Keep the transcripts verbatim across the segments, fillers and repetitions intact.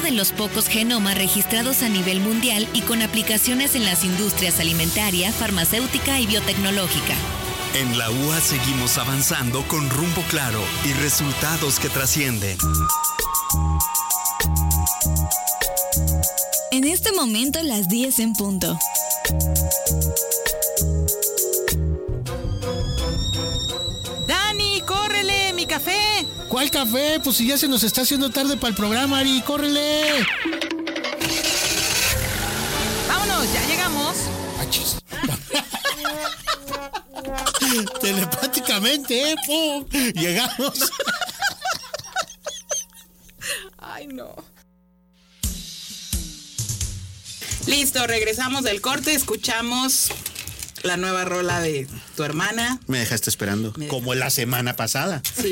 de los pocos genomas registrados a nivel mundial y con aplicaciones en las industrias alimentaria, farmacéutica y biotecnológica. En la U A seguimos avanzando con rumbo claro y resultados que trascienden. En este momento, las diez en punto. ¡Dani, córrele, mi café! ¿Cuál café? Pues si ya se nos está haciendo tarde para el programa, Ari, córrele. Vámonos, ya llegamos. Achis. Telepáticamente, ¿eh? ¡Pum! Llegamos. Ay, no. Listo, regresamos del corte, escuchamos la nueva rola de tu hermana. Me dejaste esperando, Me como dejaste... la semana pasada. Sí.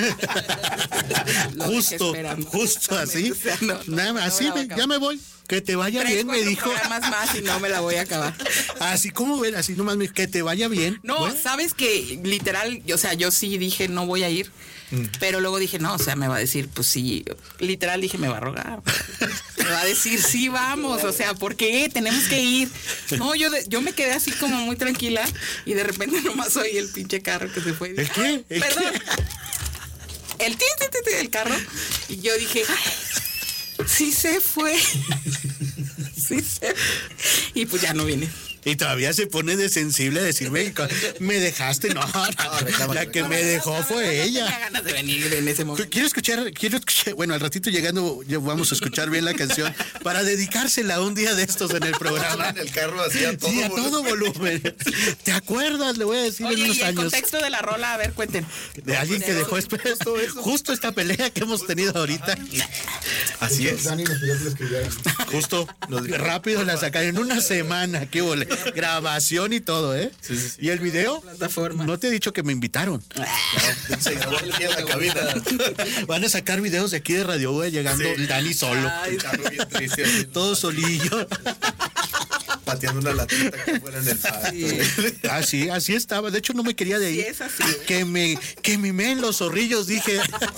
Justo, justo así. O sea, no, no, Nada, no así me, ya me voy. Que te vaya Tres, bien, me dijo. Programas más y no me la voy a acabar. Así como ven, así nomás me dijo, que te vaya bien. No, bueno. Sabes que literal, o sea, yo sí dije no voy a ir, mm. pero luego dije no, o sea, me va a decir, pues sí, literal dije me va a rogar. Me va a decir sí, vamos, o sea, ¿por qué? Tenemos que ir. No, yo de, yo me quedé así como muy tranquila y de repente nomás oí el pinche carro que se fue. ¿El qué? ¿El Perdón. qué? El tin, tin, tin, tin del carro y yo dije, ay, sí se fue. Sí se fue. Y pues ya no vine. Y todavía se pone de sensible a decirme, me dejaste, no, no la que me dejó fue ella. Tenía ganas de venir en ese momento. Quiero escuchar, quiero escuchar, bueno, al ratito llegando vamos a escuchar bien la canción para dedicársela un día de estos en el programa. En el carro hacía todo, sí, a todo volumen. ¿Te acuerdas? Le voy a decir. Oye, en unos y el años. Contexto de la rola, a ver, cuenten. De alguien que dejó justo, justo esta pelea que hemos tenido ahorita. Así es. Dani nos pidió que lo escribieran. Justo, rápido la sacaron en una semana, qué vole. Grabación y todo, ¿eh? Sí, sí, sí. ¿Y el video? Plataforma. No te he dicho que me invitaron. No, se grabó aquí en la cabina. Van a sacar videos de aquí de Radio U, llegando sí. Dani solo. Ay, bien triste, todo solillo. Pateando una latita que fuera en el patio. Sí. Así, así estaba. De hecho, no me quería de ir. Sí, es así. Que me, que mimeen los zorrillos, dije.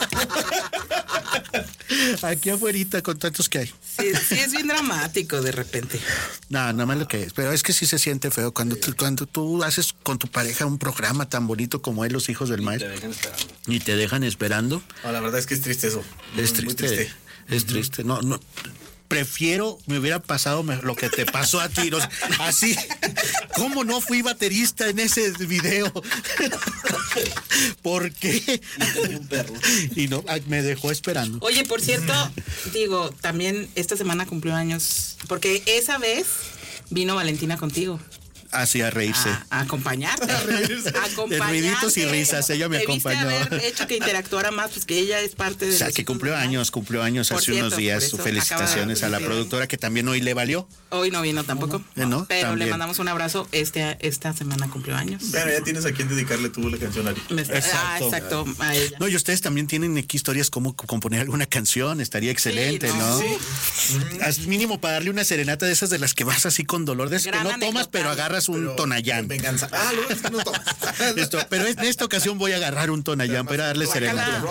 Aquí afuera con tantos que hay. Sí, sí, es bien dramático de repente. No, nada más lo que es. Pero es que sí se siente feo cuando, tú, cuando tú haces con tu pareja un programa tan bonito como es Los Hijos del Maíz. Y te dejan esperando. Y te dejan esperando. No, la verdad es que es triste eso. Es triste. triste. Es uh-huh. triste. No, no. Prefiero, me hubiera pasado lo que te pasó a ti. Así, ¿cómo no fui baterista en ese video? ¿Por qué? Y no, me dejó esperando. Oye, por cierto, digo, también esta semana cumplió años, porque esa vez vino Valentina contigo. Así a reírse. A, a acompañarte. A acompañarte. De ruiditos y risas, ella me Debiste acompañó. haber hecho que interactuara más, pues que ella es parte de... O sea, que cumplió años, cumplió años hace cierto, unos días. Felicitaciones a la productora que también hoy le valió. Hoy no vino tampoco. No, no pero también. Le mandamos un abrazo. Este, esta semana cumplió años. Bueno, ya tienes a quien dedicarle tú la canción, Ari. Exacto. Ah, exacto. A ella. No, y ustedes también tienen aquí historias como componer alguna canción. Estaría excelente, sí, ¿no? ¿no? Sí. Al mínimo para darle una serenata de esas de las que vas así con dolor, de esas que no tomas, anecdotal. Pero agarras un pero, tonallán. Venganza. Ah, no, es que no tomas. Esto, pero en esta ocasión voy a agarrar un tonallán para darle serenata.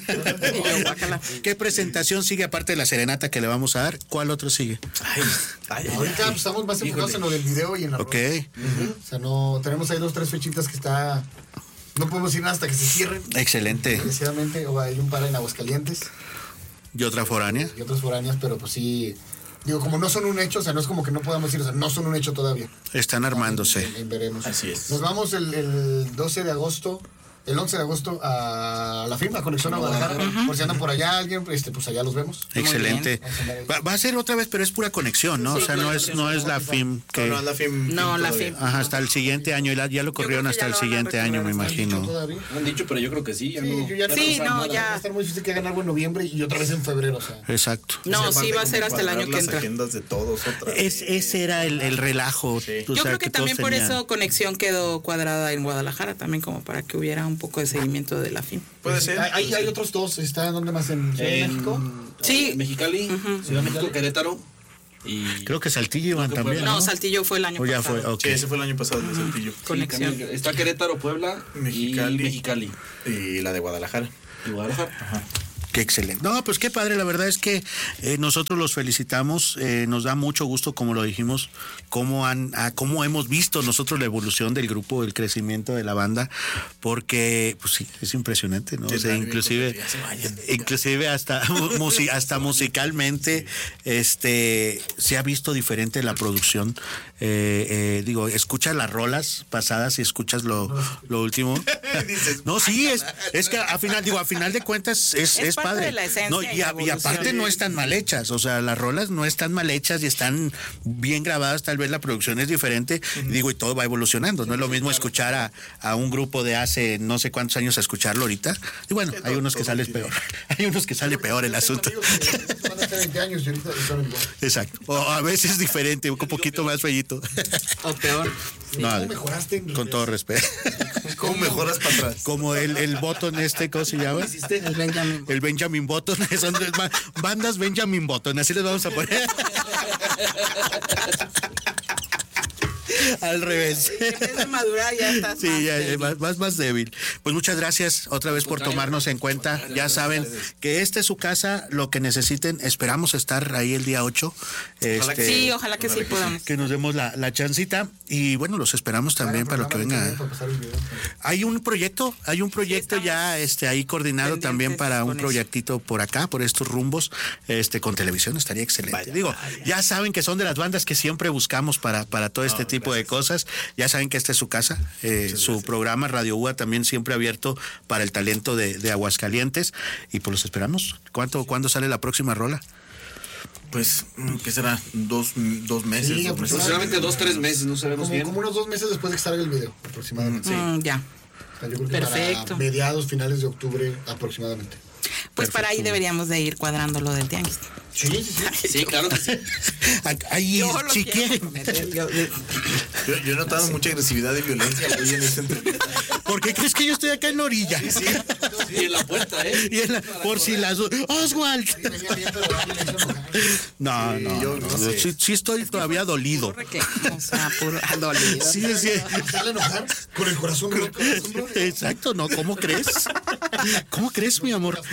¿Qué presentación sigue aparte de la serenata que le vamos a dar? ¿Cuál otro sigue? Ay, ay, ahorita pues, estamos más enfocados en lo del video y en la Ok. Uh-huh. O sea, no, tenemos ahí dos, tres fechitas que está... No podemos ir nada hasta que se cierren. Excelente. Desgraciadamente, o hay un par en Aguascalientes. ¿Y otra foránea? Y otras foráneas, pero pues sí... Digo, como no son un hecho, o sea, no es como que no podamos ir, o sea, no son un hecho todavía. Están armándose. Ahí veremos. Así es. Nos vamos el, el doce de agosto, el once de agosto a la firma, Conexión a Guadalajara. Uh-huh. Por si andan por allá alguien, este, pues allá los vemos. Excelente. Va, va a ser otra vez, pero es pura conexión, ¿no? Sí, o sea, no es, no es la F I M que... No, no, la F I M. No, la F I M. Ajá, hasta el siguiente año. Ya lo corrieron hasta el siguiente año, me imagino. No han dicho, pero yo creo que sí. Ya sí, no, yo ya no, sí, no, no, no, ya. Va a estar muy difícil que hagan algo en noviembre y otra vez en febrero, o sea. Exacto. No, o sea, sí va a ser hasta el año que entra. Las agendas de todos otra es, ese era el, el relajo. Sí. Yo sea, creo que, que también por tenían. eso Conexión quedó cuadrada en Guadalajara, también como para que hubiera un poco de seguimiento de la F I M. Puede ser. Hay, hay otros dos, ¿están dónde más? ¿En Ciudad de México? Sí. Mexicali, uh-huh. Ciudad de México, Querétaro. Y creo que Saltillo iban también. No, ¿no? Saltillo fue el año o ya pasado. Fue, okay. Sí, ese fue el año pasado de Saltillo. Conexión. Sí, está Querétaro, Puebla, Mexicali, y Mexicali. Y la de Guadalajara. Y Guadalajara. Ajá. Qué excelente. No, pues qué padre, la verdad es que eh, nosotros los felicitamos, eh, nos da mucho gusto, como lo dijimos, cómo han, a, cómo hemos visto nosotros la evolución del grupo, el crecimiento de la banda, porque pues sí, es impresionante, ¿no? O sea, inclusive, inclusive hasta, musi, hasta musicalmente, este, se ha visto diferente la producción. Eh, eh, digo, escuchas las rolas pasadas y escuchas lo, lo último. No, sí, es, es que a final, digo, a final de cuentas es, es, es padre. De la esencia no, y, a, y aparte no están mal hechas, o sea, las rolas no están mal hechas y están bien grabadas, tal vez la producción es diferente, uh-huh. Digo, y todo va evolucionando, no es lo mismo escuchar a, a un grupo de hace no sé cuántos años a escucharlo ahorita, y bueno, hay unos que salen peor, hay unos que sale peor el asunto. Exacto, o a veces diferente, un poquito más fellito. O peor. No, ¿cómo mejoraste? Con todo respeto. ¿Cómo mejoras para atrás? Como el, el Button este, ¿cómo se llama? El Benjamin. El Benjamin Button. Son bandas Benjamin Button, así les vamos a poner. Al revés. En vez de madurar ya estás sí, más ya, débil. Más, más, más débil. Pues muchas gracias otra vez por tomarnos en cuenta. Ya saben que esta es su casa, lo que necesiten. Esperamos estar ahí el día ocho. Ojalá este, que sí, ojalá que sí podamos. Que nos demos la, la chancita. Y bueno, los esperamos también para lo que venga. Hay un proyecto, hay un proyecto sí, ya este ahí coordinado también para un proyectito eso. Por acá, por estos rumbos, este con televisión estaría excelente. Vaya, Digo, vaya. Ya saben que son de las bandas que siempre buscamos para, para todo este no, tipo gracias. de cosas. Ya saben que esta es su casa, eh, su gracias. programa Radio U A también siempre abierto para el talento de, de Aguascalientes. Y pues los esperamos. ¿Cuánto, ¿Cuándo sale la próxima rola? Pues, ¿qué será? Dos, dos meses. Sí, aproximadamente dos, tres meses, no sabemos como, bien. Como unos dos meses después de que salga el video, aproximadamente. Sí. Mm, ya. O sea, yo creo que perfecto. Para mediados, finales de octubre, aproximadamente. Pues Perfecto. Para ahí deberíamos de ir cuadrando lo del tianguis. Sí, sí, sí. Sí, claro que sí. Ahí, yo si quieren. Yo, yo he notado sí. mucha agresividad y violencia hoy en esta entrevista. ¿Por qué crees que yo estoy acá en la orilla? Sí, sí. Sí, en la puerta, ¿eh? Y en la, por si las... ¡Oswald! No, no, yo, no, no sé. sí, sí estoy todavía dolido. O sea, puro dolido. Sí, sí. ¿Sale a enojar? Con el corazón roto. Exacto, ¿no? ¿Cómo crees? ¿Cómo crees, mi amor?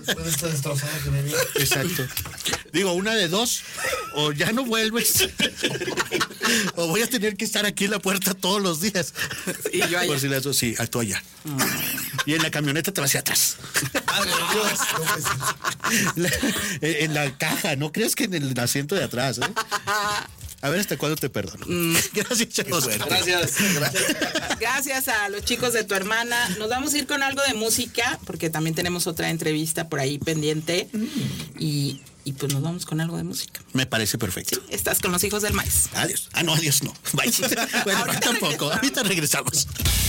Exacto. Digo, una de dos, o ya no vuelves, o voy a tener que estar aquí en la puerta todos los días. Y yo allá. Por si las dos, sí, tú allá. Mm. Y en la camioneta te vas hacia atrás. Madre Dios. En la caja, no creas que en el asiento de atrás, ¿eh? A ver hasta cuándo te perdono. Mm. Gracias, chavos. Gracias. Gracias a los chicos de tu hermana. Nos vamos a ir con algo de música, porque también tenemos otra entrevista por ahí pendiente. Mm. Y, y pues nos vamos con algo de música. Me parece perfecto. Sí, estás con los hijos del maíz. Adiós. Ah, no, adiós no. Bye. Bueno, ahorita tampoco. Regresamos. Ahorita regresamos.